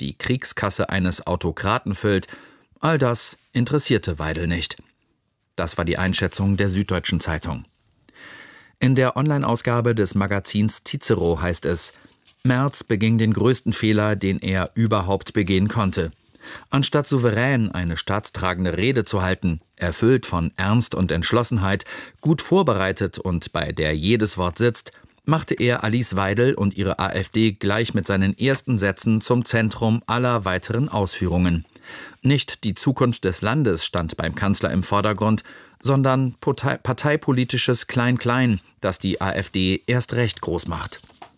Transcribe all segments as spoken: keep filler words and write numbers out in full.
die Kriegskasse eines Autokraten füllt, all das interessierte Weidel nicht. Das war die Einschätzung der Süddeutschen Zeitung. In der Online-Ausgabe des Magazins Cicero heißt es: Merz beging den größten Fehler, den er überhaupt begehen konnte. Anstatt souverän eine staatstragende Rede zu halten, erfüllt von Ernst und Entschlossenheit, gut vorbereitet und bei der jedes Wort sitzt, machte er Alice Weidel und ihre AfD gleich mit seinen ersten Sätzen zum Zentrum aller weiteren Ausführungen. Nicht die Zukunft des Landes stand beim Kanzler im Vordergrund, sondern partei- parteipolitisches Klein-Klein, das die AfD erst recht groß macht.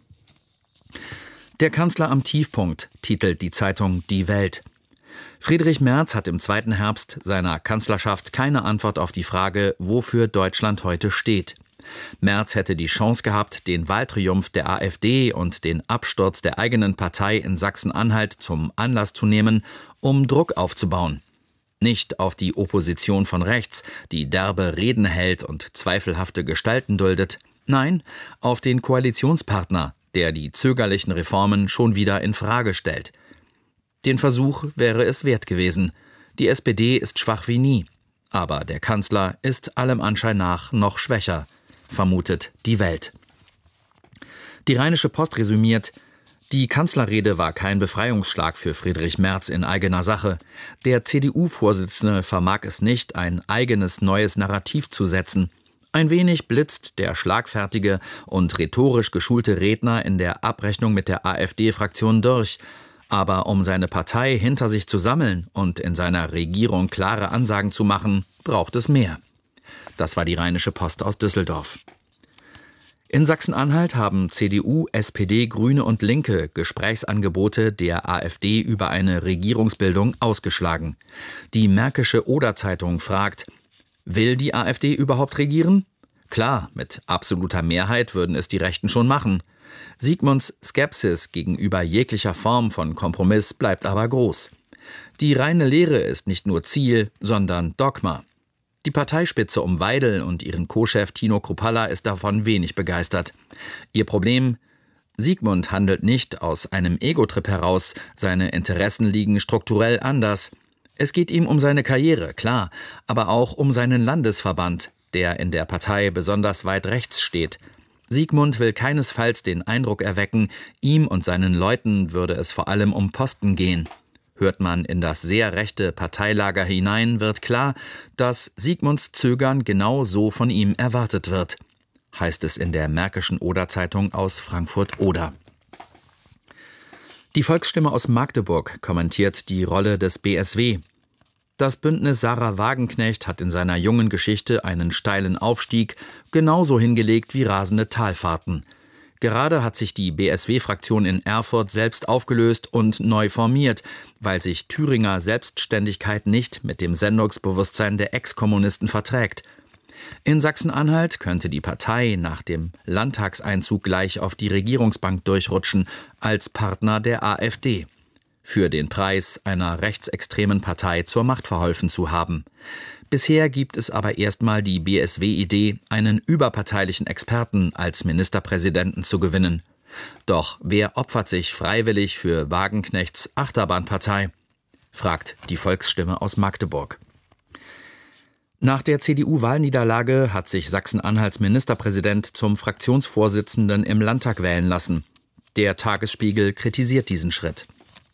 Der Kanzler am Tiefpunkt, titelt die Zeitung Die Welt. Friedrich Merz hat im zweiten Herbst seiner Kanzlerschaft keine Antwort auf die Frage, wofür Deutschland heute steht. Merz hätte die Chance gehabt, den Wahltriumph der AfD und den Absturz der eigenen Partei in Sachsen-Anhalt zum Anlass zu nehmen, um Druck aufzubauen. Nicht auf die Opposition von rechts, die derbe Reden hält und zweifelhafte Gestalten duldet. Nein, auf den Koalitionspartner, der die zögerlichen Reformen schon wieder in Frage stellt. Den Versuch wäre es wert gewesen. Die S P D ist schwach wie nie. Aber der Kanzler ist allem Anschein nach noch schwächer, vermutet die Welt. Die Rheinische Post resümiert: Die Kanzlerrede war kein Befreiungsschlag für Friedrich Merz in eigener Sache. Der C D U-Vorsitzende vermag es nicht, ein eigenes neues Narrativ zu setzen. Ein wenig blitzt der schlagfertige und rhetorisch geschulte Redner in der Abrechnung mit der AfD-Fraktion durch. Aber um seine Partei hinter sich zu sammeln und in seiner Regierung klare Ansagen zu machen, braucht es mehr. Das war die Rheinische Post aus Düsseldorf. In Sachsen-Anhalt haben C D U, S P D, Grüne und Linke Gesprächsangebote der AfD über eine Regierungsbildung ausgeschlagen. Die Märkische Oder-Zeitung fragt: Will die AfD überhaupt regieren? Klar, mit absoluter Mehrheit würden es die Rechten schon machen. Sigmunds Skepsis gegenüber jeglicher Form von Kompromiss bleibt aber groß. Die reine Lehre ist nicht nur Ziel, sondern Dogma. Die Parteispitze um Weidel und ihren Co-Chef Tino Kruppalla ist davon wenig begeistert. Ihr Problem: Sigmund handelt nicht aus einem Ego-Trip heraus, seine Interessen liegen strukturell anders. Es geht ihm um seine Karriere, klar, aber auch um seinen Landesverband, der in der Partei besonders weit rechts steht. Sigmund will keinesfalls den Eindruck erwecken, ihm und seinen Leuten würde es vor allem um Posten gehen. Hört man in das sehr rechte Parteilager hinein, wird klar, dass Sigmunds Zögern genau so von ihm erwartet wird, heißt es in der Märkischen Oder-Zeitung aus Frankfurt-Oder. Die Volksstimme aus Magdeburg kommentiert die Rolle des B S W. Das Bündnis Sarah Wagenknecht hat in seiner jungen Geschichte einen steilen Aufstieg genauso hingelegt wie rasende Talfahrten. Gerade hat sich die B S W-Fraktion in Erfurt selbst aufgelöst und neu formiert, weil sich Thüringer Selbstständigkeit nicht mit dem Sendungsbewusstsein der Ex-Kommunisten verträgt. In Sachsen-Anhalt könnte die Partei nach dem Landtagseinzug gleich auf die Regierungsbank durchrutschen, als Partner der AfD. Für den Preis, einer rechtsextremen Partei zur Macht verholfen zu haben. Bisher gibt es aber erstmal die B S W-Idee, einen überparteilichen Experten als Ministerpräsidenten zu gewinnen. Doch wer opfert sich freiwillig für Wagenknechts Achterbahnpartei? Fragt die Volksstimme aus Magdeburg. Nach der C D U-Wahlniederlage hat sich Sachsen-Anhalts Ministerpräsident zum Fraktionsvorsitzenden im Landtag wählen lassen. Der Tagesspiegel kritisiert diesen Schritt.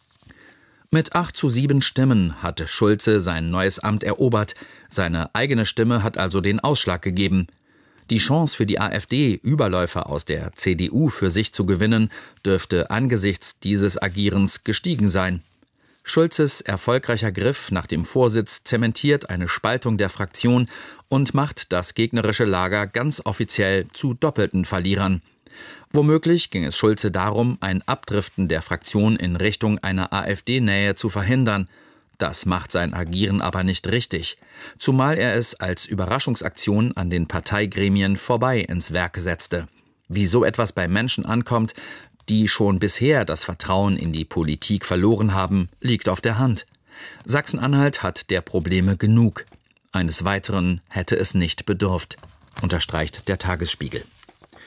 Mit acht zu sieben Stimmen hatte Schulze sein neues Amt erobert. Seine eigene Stimme hat also den Ausschlag gegeben. Die Chance für die AfD, Überläufer aus der C D U für sich zu gewinnen, dürfte angesichts dieses Agierens gestiegen sein. Schulzes erfolgreicher Griff nach dem Vorsitz zementiert eine Spaltung der Fraktion und macht das gegnerische Lager ganz offiziell zu doppelten Verlierern. Womöglich ging es Schulze darum, ein Abdriften der Fraktion in Richtung einer AfD-Nähe zu verhindern. Das macht sein Agieren aber nicht richtig, zumal er es als Überraschungsaktion an den Parteigremien vorbei ins Werk setzte. Wie so etwas bei Menschen ankommt, die schon bisher das Vertrauen in die Politik verloren haben, liegt auf der Hand. Sachsen-Anhalt hat der Probleme genug. Eines Weiteren hätte es nicht bedurft, unterstreicht der Tagesspiegel.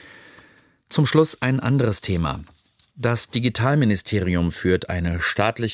Zum Schluss ein anderes Thema. Das Digitalministerium führt eine staatliche